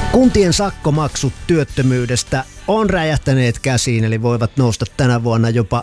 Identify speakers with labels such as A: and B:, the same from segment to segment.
A: Kuntien sakkomaksut työttömyydestä on räjähtäneet käsiin, eli voivat nousta tänä vuonna jopa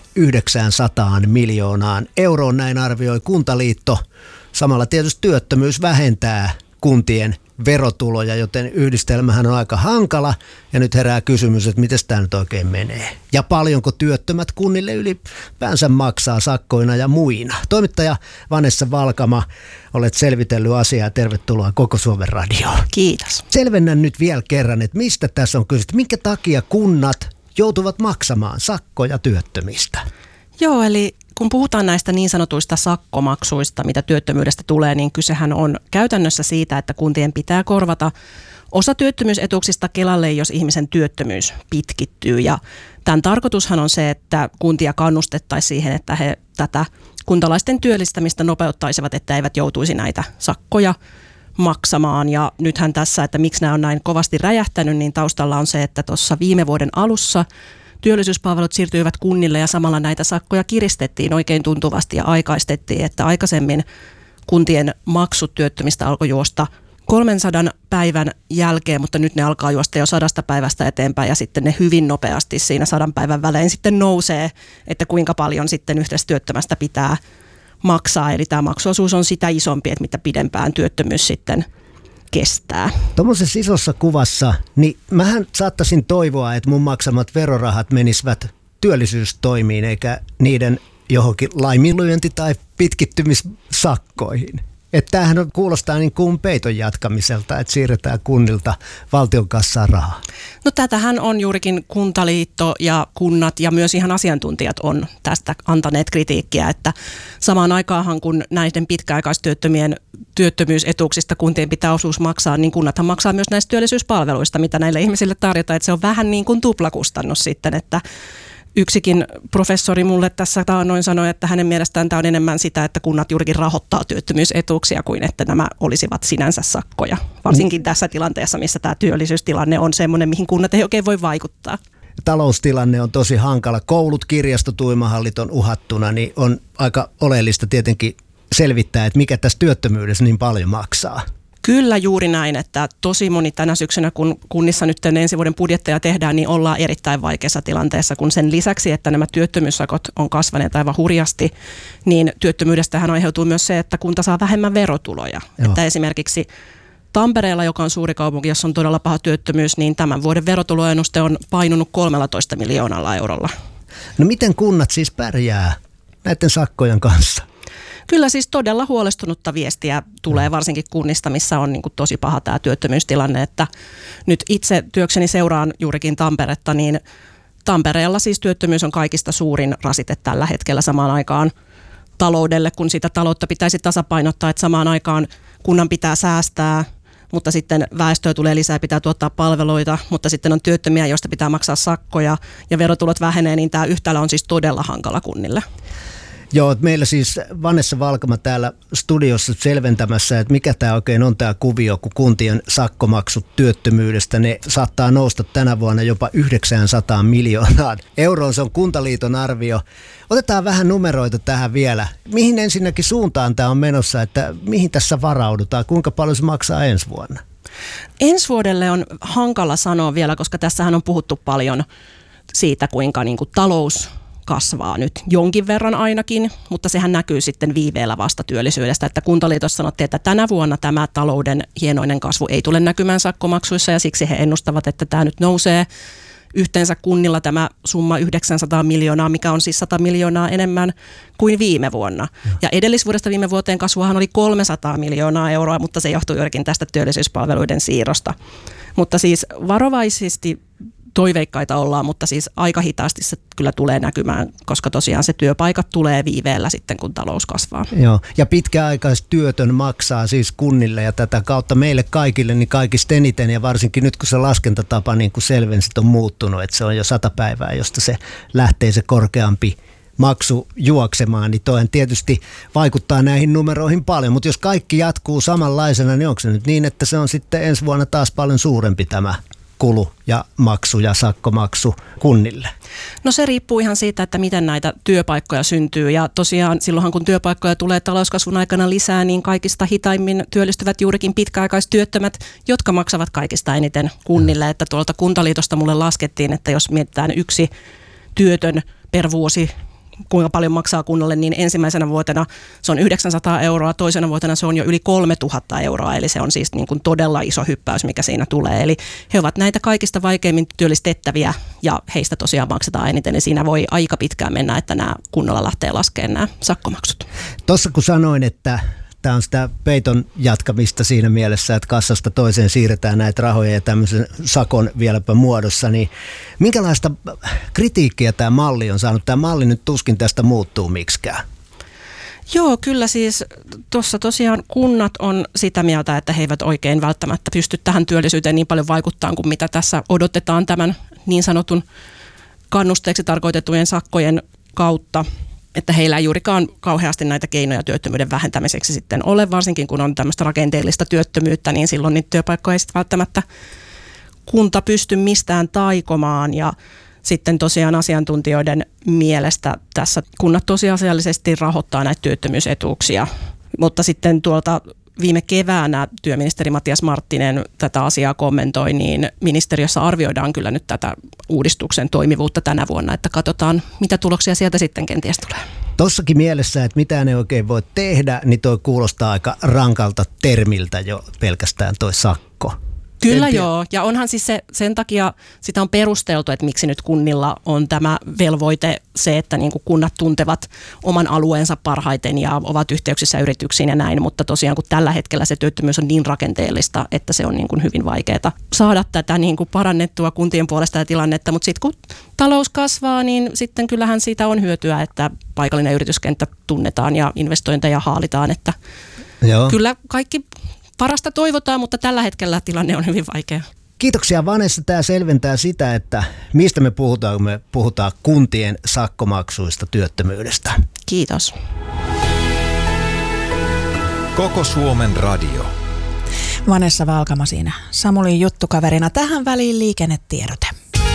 A: 900 miljoonaan euroon, näin arvioi Kuntaliitto. Samalla tietysti työttömyys vähentää kuntien verotuloja, joten yhdistelmähän on aika hankala. Ja nyt herää kysymys, että miten tämä nyt oikein menee? Ja paljonko työttömät kunnille ylipäänsä maksaa sakkoina ja muina? Toimittaja Vanessa Valkama, olet selvitellyt asiaa. Tervetuloa Koko Suomen radioon.
B: Kiitos.
A: Selvennän nyt vielä kerran, että mistä tässä on kyse? Minkä takia kunnat joutuvat maksamaan sakkoja työttömistä?
B: Joo, eli kun puhutaan näistä niin sanotuista sakkomaksuista, mitä työttömyydestä tulee, niin kysehän on käytännössä siitä, että kuntien pitää korvata osa työttömyysetuuksista Kelalle, jos ihmisen työttömyys pitkittyy. Ja tämän tarkoitushan on se, että kuntia kannustettaisiin siihen, että he tätä kuntalaisten työllistämistä nopeuttaisivat, että eivät joutuisi näitä sakkoja maksamaan. Ja nythän tässä, että miksi nämä on näin kovasti räjähtänyt, niin taustalla on se, että tuossa viime vuoden alussa työllisyyspalvelut siirtyivät kunnille ja samalla näitä sakkoja kiristettiin oikein tuntuvasti ja aikaistettiin, että aikaisemmin kuntien maksut työttömistä alkoi juosta 300 päivän jälkeen, mutta nyt ne alkaa juosta jo 100 päivästä eteenpäin ja sitten ne hyvin nopeasti siinä 100 päivän välein sitten nousee, että kuinka paljon sitten yhdessä työttömästä pitää maksaa. Eli tämä maksuosuus on sitä isompi, että mitä pidempään työttömyys sitten kestää.
A: Tuommoisessa isossa kuvassa, niin mähän saattaisin toivoa, että mun maksamat verorahat menisivät työllisyystoimiin eikä niiden johonkin laiminlyönti- tai pitkittymissakkoihin. Että tämähän kuulostaa niin kuin peiton jatkamiselta, että siirretään kunnilta valtion kassaan rahaa.
B: No tätähän on juurikin Kuntaliitto ja kunnat ja myös ihan asiantuntijat on tästä antaneet kritiikkiä, että samaan aikaanhan kun näiden pitkäaikaistyöttömien työttömyysetuuksista kuntien pitää osuus maksaa, niin kunnathan maksaa myös näistä työllisyyspalveluista, mitä näille ihmisille tarjotaan, että se on vähän niin kuin tuplakustannus sitten, että yksikin professori mulle tässä taannoin sanoi, että hänen mielestään tämä on enemmän sitä, että kunnat juurikin rahoittaa työttömyysetuuksia kuin että nämä olisivat sinänsä sakkoja. Varsinkin tässä tilanteessa, missä tämä työllisyystilanne on semmoinen, mihin kunnat ei oikein voi vaikuttaa.
A: Taloustilanne on tosi hankala. Koulut, kirjastot, uimahallit on uhattuna, niin on aika oleellista tietenkin selvittää, että mikä tässä työttömyydessä niin paljon maksaa.
B: Kyllä juuri näin, että tosi moni tänä syksynä, kun kunnissa nyt ensi vuoden budjetteja tehdään, niin ollaan erittäin vaikeassa tilanteessa, kun sen lisäksi, että nämä työttömyyssakot on kasvaneet aivan hurjasti, niin työttömyydestähän aiheutuu myös se, että kunta saa vähemmän verotuloja. Joo. Että esimerkiksi Tampereella, joka on suuri kaupunki, jossa on todella paha työttömyys, niin tämän vuoden verotuloennuste on painunut 13 miljoonalla eurolla.
A: No miten kunnat siis pärjää näiden sakkojen kanssa?
B: Kyllä siis todella huolestunutta viestiä tulee varsinkin kunnista, missä on niin kuin tosi paha tämä työttömyystilanne, että nyt itse työkseni seuraan juurikin Tamperetta, niin Tampereella siis työttömyys on kaikista suurin rasite tällä hetkellä samaan aikaan taloudelle, kun sitä taloutta pitäisi tasapainottaa, että samaan aikaan kunnan pitää säästää, mutta sitten väestöä tulee lisää ja pitää tuottaa palveluita, mutta sitten on työttömiä, joista pitää maksaa sakkoja ja verotulot vähenee, niin tämä yhtälö on siis todella hankala kunnille.
A: Joo, meillä siis Vanessa Valkama täällä studiossa selventämässä, että mikä tämä oikein on tämä kuvio, kun kuntien sakkomaksut työttömyydestä, ne saattaa nousta tänä vuonna jopa 900 miljoonaa euroon. Se on Kuntaliiton arvio. Otetaan vähän numeroita tähän vielä. Mihin ensinnäkin suuntaan tämä on menossa, että mihin tässä varaudutaan, kuinka paljon se maksaa ensi vuonna?
B: Ensi vuodelle on hankala sanoa vielä, koska tässähän on puhuttu paljon siitä, kuinka niin kuin talous kasvaa nyt jonkin verran ainakin, mutta sehän näkyy sitten viiveellä vasta työllisyydestä, että Kuntaliitossa sanottiin, että tänä vuonna tämä talouden hienoinen kasvu ei tule näkymään sakkomaksuissa ja siksi he ennustavat, että tämä nyt nousee yhteensä kunnilla tämä summa 900 miljoonaa, mikä on siis 100 miljoonaa enemmän kuin viime vuonna. Ja edellisvuodesta viime vuoteen kasvuahan oli 300 miljoonaa euroa, mutta se johtuu juurikin tästä työllisyyspalveluiden siirrosta. Mutta siis varovaisesti toiveikkaita ollaan, mutta siis aika hitaasti se kyllä tulee näkymään, koska tosiaan se työpaikat tulee viiveellä sitten, kun talous kasvaa. Joo,
A: ja pitkäaikaistyötön maksaa siis kunnille ja tätä kautta meille kaikille niin kaikista eniten, ja varsinkin nyt kun se laskentatapa niin kuin selvensit on muuttunut, että se on jo 100 päivää, josta se lähtee se korkeampi maksu juoksemaan, niin toinen tietysti vaikuttaa näihin numeroihin paljon, mutta jos kaikki jatkuu samanlaisena, niin onko se nyt niin, että se on sitten ensi vuonna taas paljon suurempi tämä kulu ja maksu ja sakkomaksu kunnille?
B: No se riippuu ihan siitä, että miten näitä työpaikkoja syntyy ja tosiaan silloinhan kun työpaikkoja tulee talouskasvun aikana lisää, niin kaikista hitaimmin työllistyvät juurikin pitkäaikaistyöttömät, jotka maksavat kaikista eniten kunnille. Että tuolta Kuntaliitosta mulle laskettiin, että jos mietitään yksi työtön per vuosi, kuinka paljon maksaa kunnalle, niin ensimmäisenä vuotena se on 900 €, toisena vuotena se on jo yli 3000 €, eli se on siis niin kuin todella iso hyppäys, mikä siinä tulee. Eli he ovat näitä kaikista vaikeimmin työllistettäviä ja heistä tosiaan maksetaan eniten, niin siinä voi aika pitkään mennä, että nämä kunnalla lähtee laskemaan nämä sakkomaksut.
A: Tuossa kun sanoin, että tämä on sitä peiton jatkamista siinä mielessä, että kassasta toiseen siirretään näitä rahoja ja tämmöisen sakon vieläpä muodossa, niin minkälaista kritiikkiä tämä malli on saanut? Tämä malli nyt tuskin tästä muuttuu miksikään.
B: Joo, kyllä siis tuossa tosiaan kunnat on sitä mieltä, että he eivät oikein välttämättä pysty tähän työllisyyteen niin paljon vaikuttaa kuin mitä tässä odotetaan tämän niin sanotun kannusteeksi tarkoitettujen sakkojen kautta. Että heillä ei juurikaan kauheasti näitä keinoja työttömyyden vähentämiseksi sitten ole, varsinkin kun on tämmöistä rakenteellista työttömyyttä, niin silloin niitä työpaikkoja ei sitten välttämättä kunta pysty mistään taikomaan. Ja sitten tosiaan asiantuntijoiden mielestä tässä kunnat tosiasiallisesti rahoittaa näitä työttömyysetuuksia, mutta sitten tuolta viime keväänä työministeri Matias Marttinen tätä asiaa kommentoi, niin ministeriössä arvioidaan kyllä nyt tätä uudistuksen toimivuutta tänä vuonna, että katsotaan, mitä tuloksia sieltä sitten kenties tulee.
A: Tossakin mielessä, että mitään ei oikein voi tehdä, niin toi kuulostaa aika rankalta termiltä jo pelkästään toi sakko.
B: Kyllä joo, ja onhan siis sen takia sitä on perusteltu, että miksi nyt kunnilla on tämä velvoite se, että niin kuin kunnat tuntevat oman alueensa parhaiten ja ovat yhteyksissä yrityksiin ja näin, mutta tosiaan kun tällä hetkellä se työttömyys on niin rakenteellista, että se on niin kuin hyvin vaikeaa saada tätä niin kuin parannettua kuntien puolesta ja tilannetta, mutta sitten kun talous kasvaa, niin sitten kyllähän siitä on hyötyä, että paikallinen yrityskenttä tunnetaan ja investointeja haalitaan, että joo. Kyllä kaikki parasta toivotaan, mutta tällä hetkellä tilanne on hyvin vaikea.
A: Kiitoksia Vanessa. Tämä selventää sitä, että mistä me puhutaan, kun me puhutaan kuntien sakkomaksuista työttömyydestä.
B: Kiitos.
C: Koko Suomen radio.
D: Vanessa Valkama siinä Samulin juttukaverina. Tähän väliin liikennetiedote.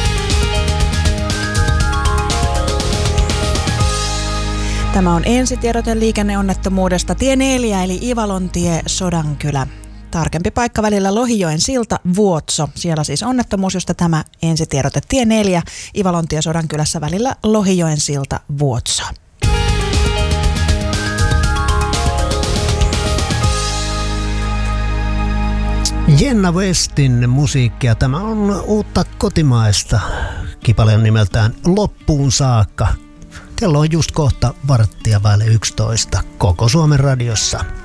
D: Tämä on ensitiedote liikenneonnettomuudesta. Tie 4 eli Ivalontie Sodankylä. Tarkempi paikka välillä Lohijoen silta Vuotso. Siellä siis onnettomuus, josta tämä ensitiedote. Tie 4 Ivalontie Sodankylässä välillä Lohijoen silta Vuotso.
A: Jenna Westin musiikkia. Tämä on uutta kotimaista. Kipale on nimeltään Loppuun saakka. Kello on just kohta 11:15 Koko Suomen radiossa.